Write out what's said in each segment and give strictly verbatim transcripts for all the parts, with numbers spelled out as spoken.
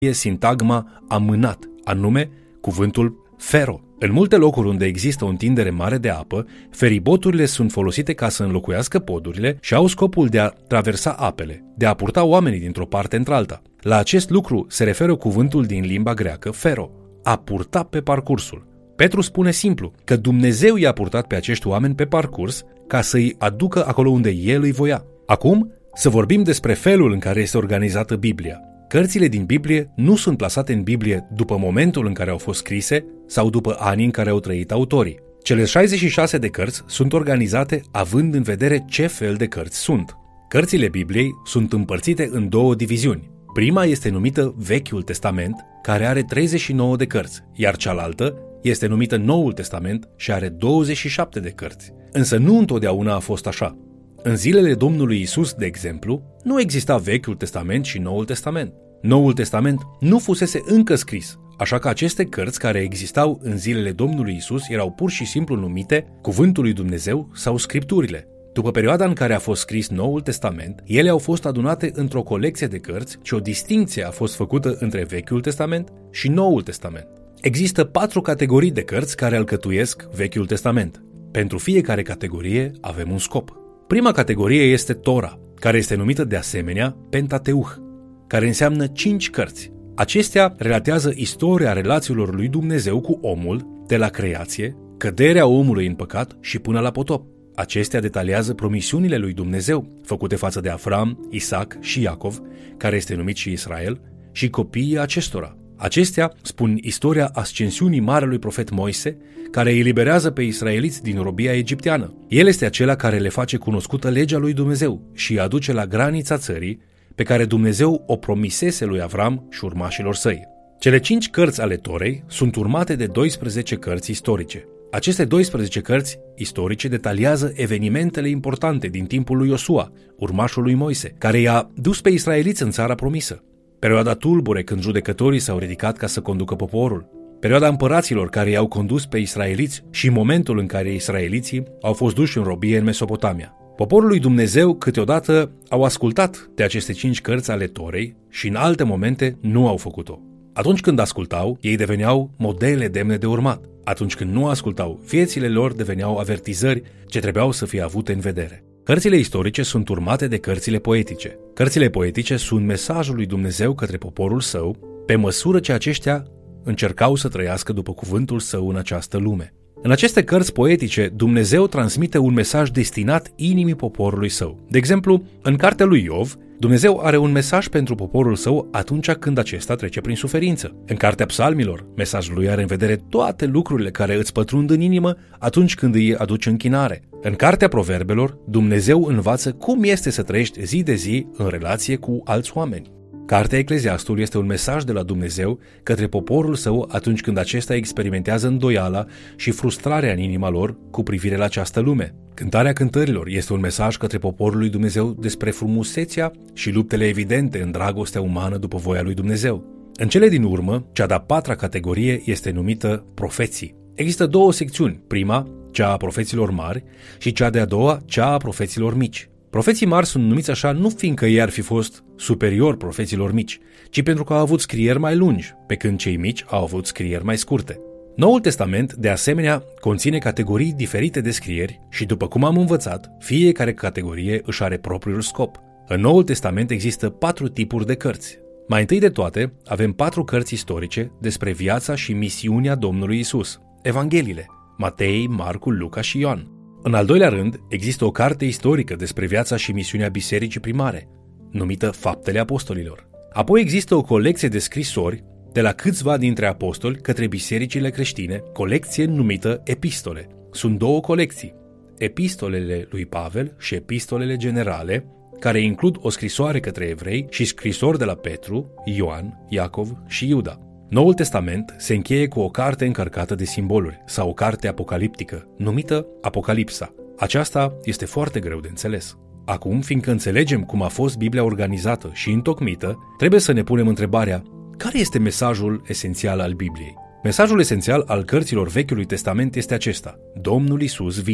e sintagma amânat, anume cuvântul fero. În multe locuri unde există o întindere mare de apă, feriboturile sunt folosite ca să înlocuiască podurile și au scopul de a traversa apele, de a purta oamenii dintr-o parte într-alta. La acest lucru se referă cuvântul din limba greacă fero, a purta pe parcursul. Petru spune simplu că Dumnezeu i-a purtat pe acești oameni pe parcurs ca să-i aducă acolo unde El îi voia. Acum să vorbim despre felul în care este organizată Biblia. Cărțile din Biblie nu sunt plasate în Biblie după momentul în care au fost scrise sau după anii în care au trăit autorii. Cele șaizeci și șase de cărți sunt organizate având în vedere ce fel de cărți sunt. Cărțile Bibliei sunt împărțite în două diviziuni. Prima este numită Vechiul Testament, care are treizeci și nouă de cărți, iar cealaltă este numită Noul Testament și are douăzeci și șapte de cărți. Însă nu întotdeauna a fost așa. În zilele Domnului Isus, de exemplu, nu exista Vechiul Testament și Noul Testament. Noul Testament nu fusese încă scris, așa că aceste cărți care existau în zilele Domnului Isus erau pur și simplu numite Cuvântul lui Dumnezeu sau Scripturile. După perioada în care a fost scris Noul Testament, ele au fost adunate într-o colecție de cărți și o distincție a fost făcută între Vechiul Testament și Noul Testament. Există patru categorii de cărți care alcătuiesc Vechiul Testament. Pentru fiecare categorie avem un scop. Prima categorie este Tora, care este numită de asemenea Pentateuch, care înseamnă cinci cărți. Acestea relatează istoria relațiilor lui Dumnezeu cu omul, de la creație, căderea omului în păcat și până la potop. Acestea detaliază promisiunile lui Dumnezeu, făcute față de Avram, Isaac și Iacov, care este numit și Israel, și copiii acestora. Acestea spun istoria ascensiunii marelui profet Moise, care îi eliberează pe israeliți din robia egipteană. El este acela care le face cunoscută legea lui Dumnezeu și îi aduce la granița țării pe care Dumnezeu o promisese lui Avram și urmașilor săi. Cele cinci cărți ale Torei sunt urmate de doisprezece cărți istorice. Aceste doisprezece cărți istorice detaliază evenimentele importante din timpul lui Iosua, urmașul lui Moise, care i-a dus pe israeliți în țara promisă. Perioada tulbure când judecătorii s-au ridicat ca să conducă poporul. Perioada împăraților care i-au condus pe israeliți și momentul în care israeliții au fost duși în robie în Mesopotamia. Poporul lui Dumnezeu câteodată au ascultat de aceste cinci cărți ale Torei și în alte momente nu au făcut-o. Atunci când ascultau, ei deveneau modele demne de urmat. Atunci când nu ascultau, viețile lor deveneau avertizări ce trebuiau să fie avute în vedere. Cărțile istorice sunt urmate de cărțile poetice. Cărțile poetice sunt mesajul lui Dumnezeu către poporul său, pe măsură ce aceștia încercau să trăiască după cuvântul său în această lume. În aceste cărți poetice, Dumnezeu transmite un mesaj destinat inimii poporului său. De exemplu, în cartea lui Iov, Dumnezeu are un mesaj pentru poporul său atunci când acesta trece prin suferință. În cartea Psalmilor, mesajul lui are în vedere toate lucrurile care îți pătrund în inimă atunci când îi aduci închinare. În cartea Proverbelor, Dumnezeu învață cum este să trăiești zi de zi în relație cu alți oameni. Cartea Ecleziastul este un mesaj de la Dumnezeu către poporul său atunci când acesta experimentează îndoiala și frustrarea în inima lor cu privire la această lume. Cântarea cântărilor este un mesaj către poporul lui Dumnezeu despre frumusețea și luptele evidente în dragostea umană după voia lui Dumnezeu. În cele din urmă, cea de-a patra categorie este numită profeții. Există două secțiuni, prima, cea a profeților mari, și cea de-a doua, cea a profeților mici. Profeții mari sunt numiți așa nu fiindcă ei ar fi fost superior profeților mici, ci pentru că au avut scrieri mai lungi, pe când cei mici au avut scrieri mai scurte. Noul Testament, de asemenea, conține categorii diferite de scrieri și, după cum am învățat, fiecare categorie își are propriul scop. În Noul Testament există patru tipuri de cărți. Mai întâi de toate, avem patru cărți istorice despre viața și misiunea Domnului Isus, Evangheliile, Matei, Marcu, Luca și Ioan. În al doilea rând, există o carte istorică despre viața și misiunea bisericii primare, numită Faptele Apostolilor. Apoi există o colecție de scrisori de la câțiva dintre apostoli către bisericile creștine, colecție numită Epistole. Sunt două colecții, Epistolele lui Pavel și Epistolele generale, care includ o scrisoare către evrei și scrisori de la Petru, Ioan, Iacov și Iuda. Noul Testament se încheie cu o carte încărcată de simboluri sau o carte apocaliptică, numită Apocalipsa. Aceasta este foarte greu de înțeles. Acum, fiindcă înțelegem cum a fost Biblia organizată și întocmită, trebuie să ne punem întrebarea: care este mesajul esențial al Bibliei? Mesajul esențial al cărților Vechiului Testament este acesta: Domnul Isus vine.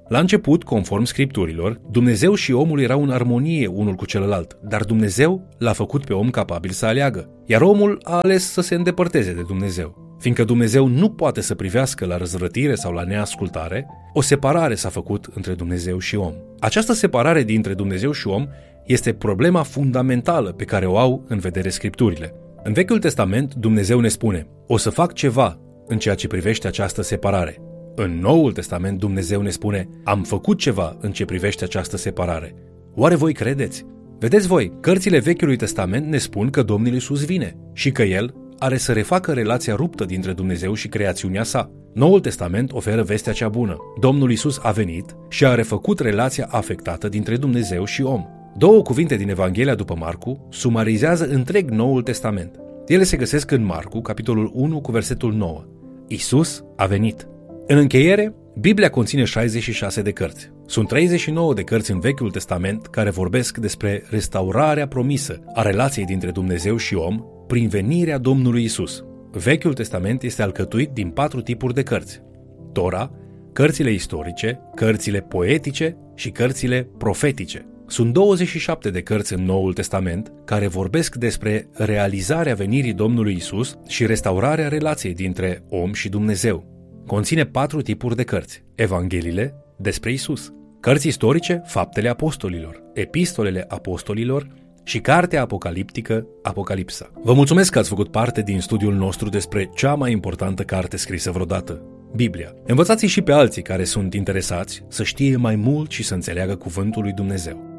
La început, conform scripturilor, Dumnezeu și omul erau în armonie unul cu celălalt, dar Dumnezeu l-a făcut pe om capabil să aleagă, iar omul a ales să se îndepărteze de Dumnezeu. Fiindcă Dumnezeu nu poate să privească la răzvrătire sau la neascultare, o separare s-a făcut între Dumnezeu și om. Această separare dintre Dumnezeu și om este problema fundamentală pe care o au în vedere scripturile. În Vechiul Testament, Dumnezeu ne spune: o să fac ceva în ceea ce privește această separare. În Noul Testament, Dumnezeu ne spune: am făcut ceva în ce privește această separare. Oare voi credeți? Vedeți voi, cărțile Vechiului Testament ne spun că Domnul Iisus vine și că El are să refacă relația ruptă dintre Dumnezeu și creațiunea sa. Noul Testament oferă vestea cea bună. Domnul Iisus a venit și a refăcut relația afectată dintre Dumnezeu și om. Două cuvinte din Evanghelia după Marcu sumarizează întreg Noul Testament. Ele se găsesc în Marcu, capitolul unu, cu versetul nouă. Iisus a venit. În încheiere, Biblia conține șaizeci și șase de cărți. Sunt treizeci și nouă de cărți în Vechiul Testament care vorbesc despre restaurarea promisă a relației dintre Dumnezeu și om prin venirea Domnului Iisus. Vechiul Testament este alcătuit din patru tipuri de cărți: Tora, cărțile istorice, cărțile poetice și cărțile profetice. Sunt douăzeci și șapte de cărți în Noul Testament care vorbesc despre realizarea venirii Domnului Iisus și restaurarea relației dintre om și Dumnezeu. Conține patru tipuri de cărți: Evangheliile, despre Iisus; cărți istorice, Faptele Apostolilor; Epistolele Apostolilor și cartea apocaliptică, Apocalipsa. Vă mulțumesc că ați făcut parte din studiul nostru despre cea mai importantă carte scrisă vreodată, Biblia. Învățați și pe alții care sunt interesați să știe mai mult și să înțeleagă cuvântul lui Dumnezeu.